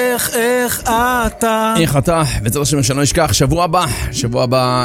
איך אתה? איך אתה? בעזרת השם שאני לא אשכח, שבוע הבא,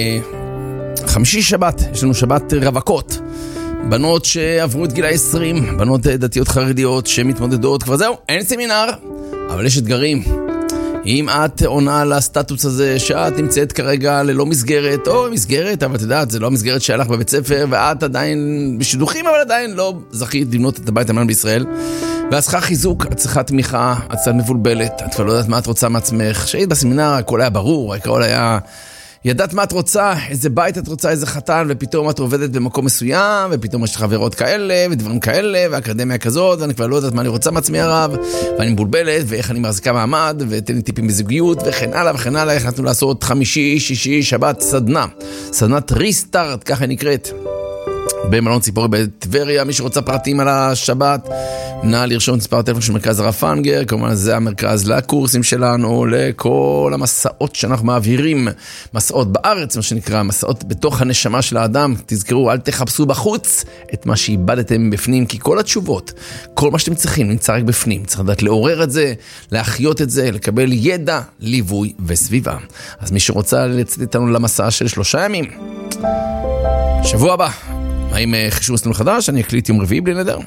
חמישי שבת, יש לנו שבת רווקות. בנות שעברו את גיל 20, בנות דתיות חרדיות שמתמודדות, כבר זהו, אין סמינר, אבל יש אתגרים. אם את עונה לסטטוס הזה שאת נמצאת כרגע ללא מסגרת, או מסגרת, אבל את יודעת, זה לא המסגרת שהלך בבית ספר, ואת עדיין בשידוכים, אבל עדיין לא זכית לבנות את הבית המלון בישראל, ואת צריכה חיזוק, את צריכה תמיכה, את צריכה מבולבלת, את כבר לא יודעת מה את רוצה מעצמך. כשהיית בסמינר, הכל היה ברור, הכל היה... ידעת מה את רוצה, איזה בית את רוצה, איזה חתן, ופתאום את עובדת במקום מסוים, ופתאום יש חברות כאלה, ודברים כאלה, ואקדמיה כזאת, ואני כבר לא יודעת מה אני רוצה מעצמי הרב, ואני מבולבלת, ואיך אני מחזיקה מעמד, ותן לי טיפים בזוגיות, וכן הלאה וכן הלאה. החלטנו לעשות חמישי, שישי, שבת, סדנת ריסטארט, ככה נקראת, במלון ציפורי בטבריה. מי שרוצה פרטים על השבת, נא לרשום מספר הטלפון של מרכז הרב פנגר. כמובן זה המרכז לקורסים שלנו, לכל המסעות שאנחנו מעבירים, מסעות בארץ, מה שנקרא, מסעות בתוך הנשמה של האדם. תזכרו, אל תחפשו בחוץ את מה שאיבדתם בפנים, כי כל התשובות, כל מה שאתם צריכים נמצא רק בפנים. צריך לדעת לעורר את זה, להחיות את זה, לקבל ידע, ליווי וסביבה. אז מי שרוצה לצאת איתנו למסע של 3 ימים, שבוע הבא, האם חישוב מסלול חדש? אני אקליט יום רביעי בלי נדר.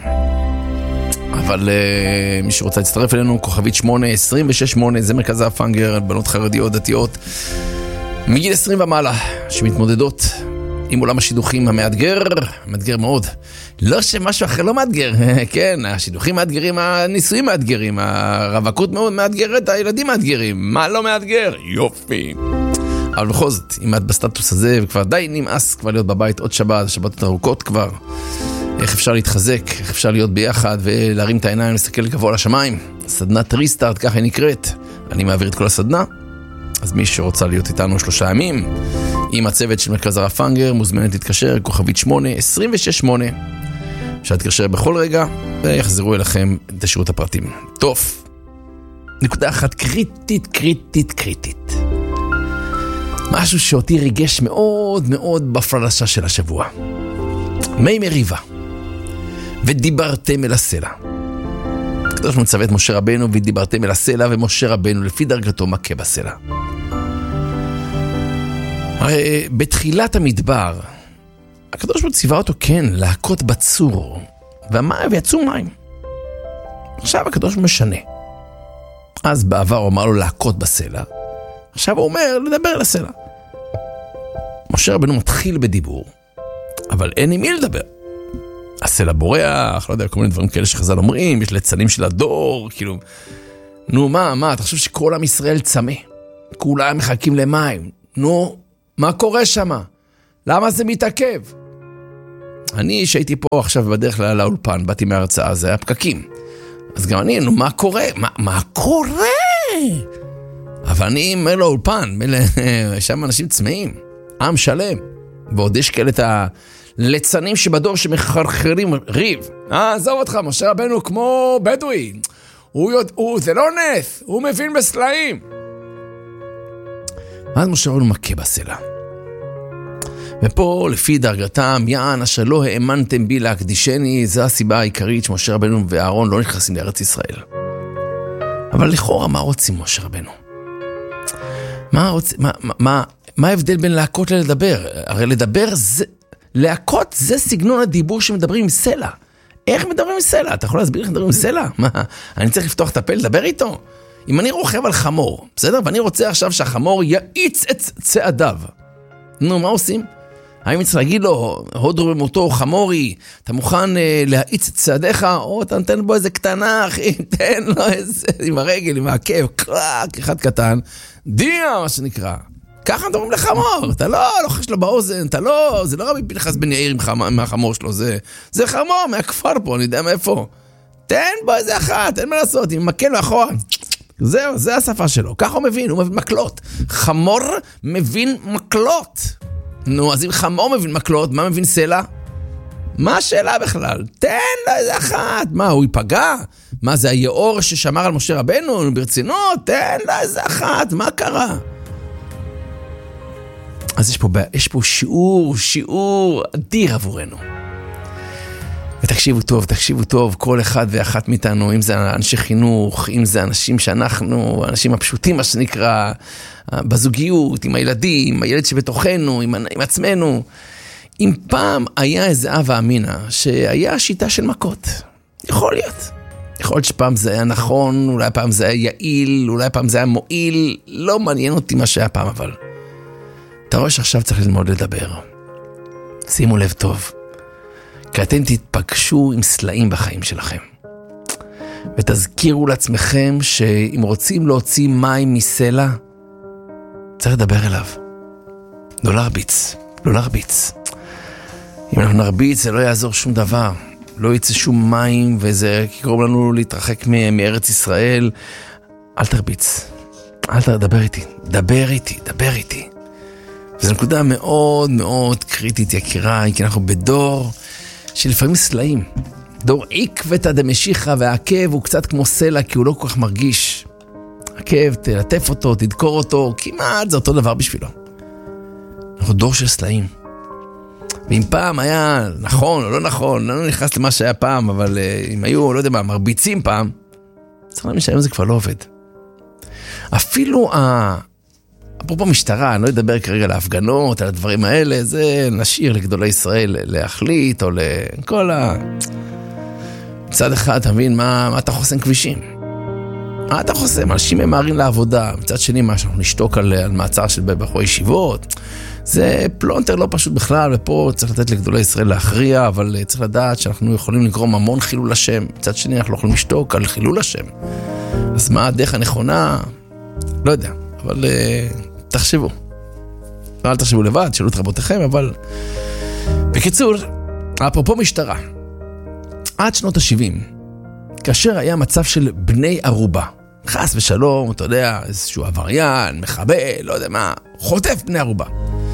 אבל מי שרוצה להצטרף אלינו, כוכבית 8268, זה מרכז הפנגר, בנות חרדיות, דתיות, מגיל 20 ומעלה, שמתמודדות עם עולם השידוכים המאתגר מאוד. לא שמשהו אחר לא מאתגר, כן, השידוכים מאתגרים, הניסויים מאתגרים, הרווקות מאוד מאתגרת, הילדים מאתגרים, מה לא מאתגר? יופי. אבל בכל זאת, אם את בסטטוס הזה, וכבר די נמאס כבר להיות בבית עוד שבת, שבתות ארוכות כבר, איך אפשר להתחזק, איך אפשר להיות ביחד ולהרים את העיניים, לסתכל גבוה לשמיים. סדנת ריסטארט, ככה היא נקראת. אני מעביר את כל הסדנה. אז מי שרוצה להיות איתנו 3 ימים, עם הצוות של מרכז הרב פנגר, מוזמנת להתקשר, כוכבית 8268. אפשר להתקשר בכל רגע, ויחזרו אליכם את השירות הפרטים. טוב. נקודה אחת קריטית. משהו שאותי ריגש מאוד מאוד בפרשה של השבוע. מי מריבה. ודיברתם אל הסלע. הקדוש מצווה את משה רבנו, ודיברתם אל הסלע, ומשה רבנו לפי דרגתו מכה בסלע. הרי בתחילת המדבר, הקדוש מצווה אותו כן להכות בצור, ויצאו מים. עכשיו הקדוש משנה. אז בעבר הוא אמר לו להכות בסלע, עכשיו הוא אומר לדבר אל הסלע. משה רבנו מתחיל בדיבור, אבל אין עם מי לדבר. הסלע בורח, לא יודע, כל מיני דברים כאלה שחז"ל אומרים, יש ליצנים של הדור, כאילו, נו מה, אתה חושב שכל עם ישראל צמא? כולם מחכים למים, נו, מה קורה שם? למה זה מתעכב? אני שהייתי פה עכשיו בדרך לאולפן, באתי מההרצאה, זה היה פקקים. אז גם אני, נו, מה קורה? מה קורה? אבל אני אומר לו אולפן, שם אנשים צמאים, עם שלם, ועוד יש כאלה את הליצנים שבדור שמחרחרים ריב. עזוב אותך, משה רבנו כמו בדואי, זה לא נס, הוא מבין בסלעים. אז משה רבנו מכה בסלע. ופה לפי דרגתם, יען אשר לא האמנתם בי להקדישני, זו הסיבה העיקרית שמשה רבנו ואהרון לא נכנסים לארץ ישראל. אבל לכאורה מה רוצים משה רבנו? מה ההבדל בין להכות ללדבר? הרי לדבר זה, להכות זה סגנון הדיבור שמדברים עם סלע. איך מדברים עם סלע? אתה יכול להסביר איך מדברים עם סלע? מה? אני צריך לפתוח את הפה לדבר איתו? אם אני רוכב על חמור, בסדר? ואני רוצה עכשיו שהחמור יאיץ את צעדיו. נו, מה עושים? האם צריך להגיד לו, הודרו במותו, חמורי, אתה מוכן להאיץ את צעדיך, או אתה נותן בו איזה קטנה, אחי, תן לו איזה, עם הרגל, עם העקב, קרק, אחד קטן, דיה, מה שנקרא. ככה מדברים לחמור, אתה לא לוחש לו באוזן, אתה לא, זה לא רבי פנחס בן יאיר עם החמור שלו, זה חמור מהכפר פה, אני יודע מאיפה. תן בו איזה אחת, אין מה לעשות, אם מקל לו אחורה, זהו, זה השפה שלו, ככה הוא מבין מקלות. חמור מבין מקלות. נו, אז אם חמור מבין מקלות, מה מבין סלע? מה השאלה בכלל? תן לו איזה אחת. מה, הוא ייפגע? מה, זה היאור ששמר על משה רבנו? ברצינות? תן לו איזה אחת. מה קרה? אז יש פה שיעור אדיר עבורנו. תקשיבו טוב, כל אחד ואחת מאיתנו, אם זה אנשי חינוך, אם זה אנשים שאנחנו, אנשים הפשוטים, מה שנקרא, בזוגיות, עם הילדים, עם הילד שבתוכנו, עם עצמנו. אם פעם היה איזה אבא אמינה, שהיה שיטה של מכות, יכול להיות שפעם זה היה נכון, אולי פעם זה היה יעיל, אולי פעם זה היה מועיל, לא מעניין אותי מה שהיה פעם, אבל אתה רואה שעכשיו צריך ללמוד לדבר. שימו לב טוב. כי אתם תתפגשו עם סלעים בחיים שלכם. ותזכירו לעצמכם שאם רוצים להוציא מים מסלע, צריך לדבר אליו. לא להרביץ. אם אנחנו נרביץ, זה לא יעזור שום דבר. לא יצא שום מים, וזה יקרוב לנו להתרחק מארץ ישראל. אל תרביץ. דבר איתי. וזו נקודה מאוד מאוד קריטית, יקיריי, כי אנחנו בדור שלפעמים סלעים. דור עקבתא דמשיחא, והעקב הוא קצת כמו סלע, כי הוא לא כל כך מרגיש. עקב, תלטף אותו, תדקור אותו, כמעט זה אותו דבר בשבילו. אנחנו דור של סלעים. ואם פעם היה נכון או לא נכון, לא נכנס למה שהיה פעם, אבל אם היו, לא יודע מה, מרביצים פעם, צריך להאמין שהיום זה כבר לא עובד. אפילו אפרופו משטרה, אני לא אדבר כרגע להפגנות, על הדברים האלה, זה נשאיר לגדולי ישראל להחליט, או לכל מצד אחד, אתה מבין, מה אתה חוסם כבישים? מה אתה חוסם? אנשים ממהרים לעבודה, מצד שני, מה שאנחנו נשתוק על מעצר של בחורי ישיבות, זה פלונטר לא פשוט בכלל, ופה צריך לתת לגדולי ישראל להכריע, אבל צריך לדעת שאנחנו יכולים לגרום המון חילול השם, מצד שני, אנחנו לא יכולים לשתוק על חילול השם. אז מה הדרך הנכונה? לא יודע, אבל תחשבו. אל תחשבו לבד, שאלו את רבותיכם, אבל בקיצור, אפרופו משטרה, עד שנות ה-70, כאשר היה מצב של בני ערובה, חס ושלום, אתה יודע, איזשהו עבריין, מחבל, לא יודע מה, חוטף בני ערובה.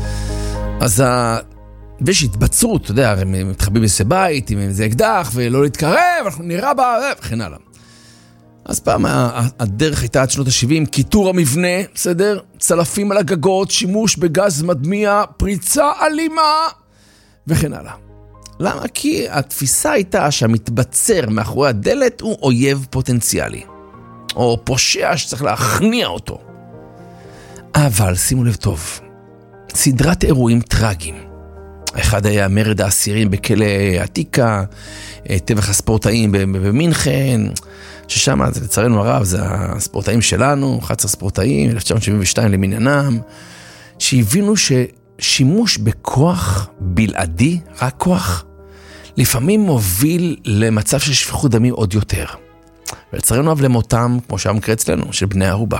אז ויש התבצרות, אתה יודע, הם מתחבאים בסי בית, עם איזה אקדח, ולא להתקרב, אנחנו נראה בה, וכן הלאה. אז פעם הדרך הייתה עד שנות ה-70, כיתור המבנה, בסדר? צלפים על הגגות, שימוש בגז מדמיע, פריצה אלימה, וכן הלאה. למה? כי התפיסה הייתה שהמתבצר מאחורי הדלת הוא אויב פוטנציאלי, או פושע שצריך להכניע אותו. אבל שימו לב טוב, סדרת אירועים טרגיים. אחד היה מרד האסירים בכלא עתיקה, טבח הספורטאים במינכן, ששם, לצערנו הרב, זה הספורטאים שלנו, 11 ספורטאים, 1972 למניינם, שהבינו ששימוש בכוח בלעדי, רק כוח, לפעמים מוביל למצב של שפיכות דמים עוד יותר. ולצערנו הרב למותם, כמו שהמקרה אצלנו, של בני ערובה.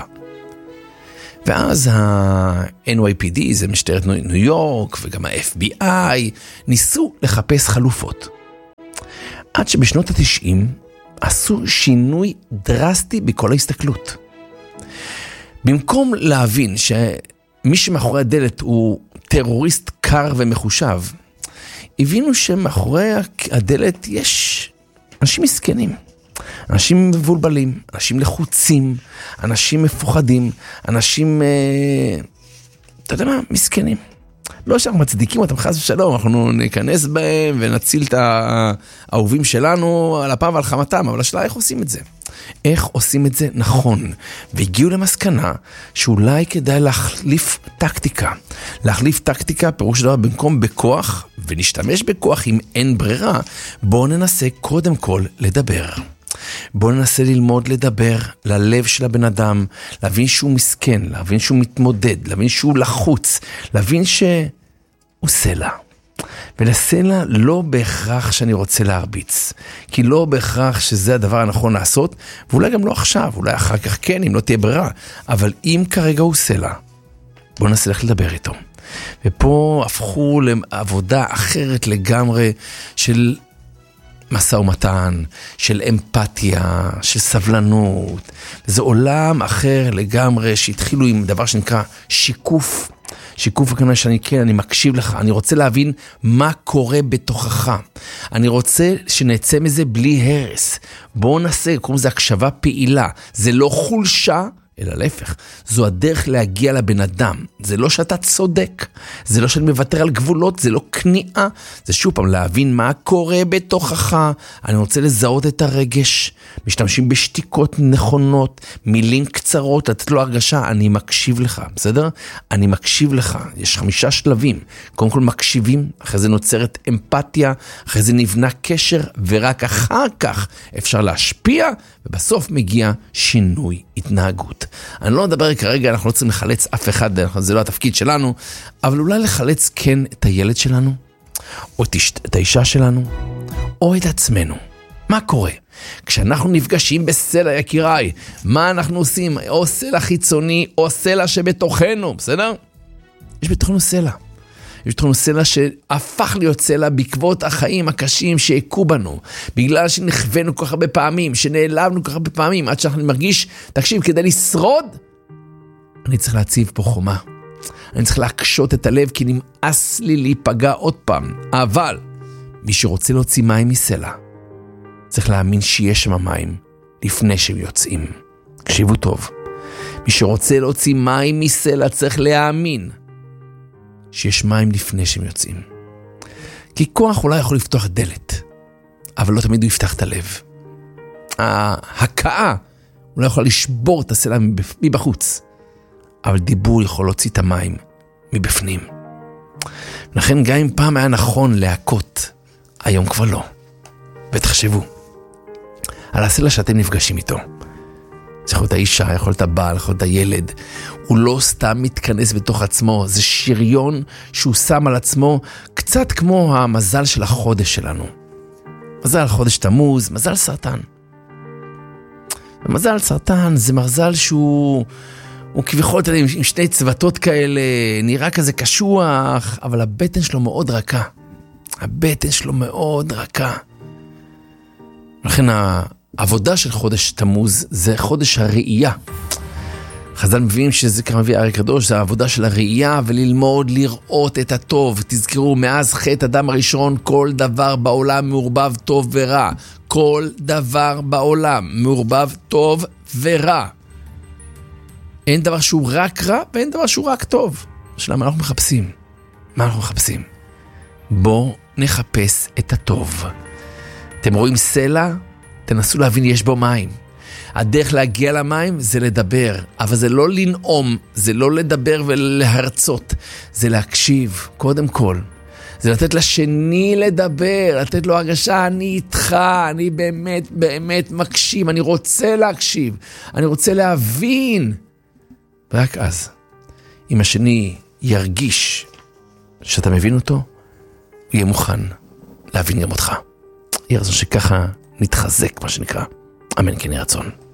ואז ה-NYPD, זה משטרת ניו יורק, וגם ה-FBI, ניסו לחפש חלופות. עד שבשנות ה-90, עשו שינוי דרסטי בכל ההסתכלות. במקום להבין שמי שמאחורי הדלת הוא טרוריסט קר ומחושב, הבינו שמאחורי הדלת יש אנשים מסכנים, אנשים מבולבלים, אנשים לחוצים, אנשים מפוחדים, אנשים, אתה יודע מה, מסכנים. לא שאנחנו מצדיקים אותם חס ושלום, אנחנו ניכנס בהם ונציל את האהובים שלנו על הפעם ועל חמתם, אבל השאלה איך עושים את זה? איך עושים את זה נכון? והגיעו למסקנה שאולי כדאי להחליף טקטיקה. להחליף טקטיקה פירוש דבר במקום בכוח, ונשתמש בכוח אם אין ברירה, בואו ננסה קודם כל לדבר. בואו ננסה ללמוד לדבר ללב של הבן אדם, להבין שהוא מסכן, להבין שהוא מתמודד, להבין שהוא לחוץ, להבין שהוא סלע. ולסלע לא בהכרח שאני רוצה להרביץ, כי לא בהכרח שזה הדבר הנכון לעשות, ואולי גם לא עכשיו, אולי אחר כך כן, אם לא תהיה ברירה, אבל אם כרגע הוא סלע, בואו ננסה לך לדבר איתו. ופה הפכו לעבודה אחרת לגמרי של מסע ומתן, של אמפתיה, של סבלנות. זה עולם אחר לגמרי שהתחילו עם דבר שנקרא שיקוף. שיקוף הכוונה אני מקשיב לך, אני רוצה להבין מה קורה בתוכך. אני רוצה שנצא מזה בלי הרס. בואו נעשה, קוראים לזה הקשבה פעילה. זה לא חולשה, אלא להפך, זו הדרך להגיע לבן אדם. זה לא שאתה צודק, זה לא שאני מוותר על גבולות, זה לא כניעה, זה שוב פעם להבין מה קורה בתוכך. אני רוצה לזהות את הרגש, משתמשים בשתיקות נכונות, מילים קצרות, לתת לו הרגשה, אני מקשיב לך, בסדר? אני מקשיב לך, יש 5 שלבים. קודם כל מקשיבים, אחרי זה נוצרת אמפתיה, אחרי זה נבנה קשר, ורק אחר כך אפשר להשפיע, ובסוף מגיע שינוי התנהגות. אני לא מדבר כרגע, אנחנו לא צריכים לחלץ אף אחד, זה לא התפקיד שלנו, אבל אולי לחלץ כן את הילד שלנו, או את האישה שלנו, או את עצמנו. מה קורה? כשאנחנו נפגשים בסלע, יקיריי, מה אנחנו עושים? או סלע חיצוני, או סלע שבתוכנו, בסדר? יש בתוכנו סלע. יש בתוכנו סלע שהפך להיות סלע בעקבות החיים הקשים שהכו בנו, בגלל שנחווינו כל כך הרבה פעמים, שנעלבנו כל כך הרבה פעמים, עד שאנחנו מרגיש, תקשיב, כדי לשרוד, אני צריך להציב פה חומה. אני צריך להקשות את הלב, כי נמאס לי להיפגע עוד פעם. אבל מי שרוצה להוציא מים מסלע, צריך להאמין שיש שם מים לפני שהם יוצאים. תקשיבו טוב. מי שרוצה להוציא מים מסלע צריך להאמין שיש מים לפני שהם יוצאים. כי כוח אולי יכול לפתוח דלת, אבל לא תמיד הוא יפתח את הלב. ההקאה אולי יכול לשבור את הסלע מבחוץ, אבל דיבור יכול להוציא את המים מבפנים. לכן גם אם פעם היה נכון להכות, היום כבר לא. ותחשבו על הסלע שאתם נפגשים איתו. זה יכול להיות האישה, יכול להיות הבעל, יכול להיות הילד. הוא לא סתם מתכנס בתוך עצמו, זה שריון שהוא שם על עצמו, קצת כמו המזל של החודש שלנו. מזל חודש תמוז, מזל סרטן. ומזל סרטן זה מזל שהוא כביכול עם 2 צוותות כאלה, נראה כזה קשוח, אבל הבטן שלו מאוד רכה. הבטן שלו מאוד רכה. לכן העבודה של חודש תמוז זה חודש הראייה. חז"ל מביאים שזה כמה מביא הארי הקדוש, זה העבודה של הראייה וללמוד לראות את הטוב. תזכרו, מאז חטא אדם הראשון כל דבר בעולם מעורבב טוב ורע. כל דבר בעולם מעורבב טוב ורע. אין דבר שהוא רק רע ואין דבר שהוא רק טוב. השאלה, מה אנחנו מחפשים? מה אנחנו מחפשים? בואו נחפש את הטוב. אתם רואים סלע? תנסו להבין, יש בו מים. הדרך להגיע למים זה לדבר, אבל זה לא לנאום, זה לא לדבר ולהרצות, זה להקשיב, קודם כל. זה לתת לשני לדבר, לתת לו הרגשה, אני איתך, אני באמת, באמת מקשיב, אני רוצה להקשיב, אני רוצה להבין. ורק אז, אם השני ירגיש שאתה מבין אותו, הוא יהיה מוכן להבין גם אותך. יהיה רצון שככה נתחזק, מה שנקרא. אמן כן יהיה רצון.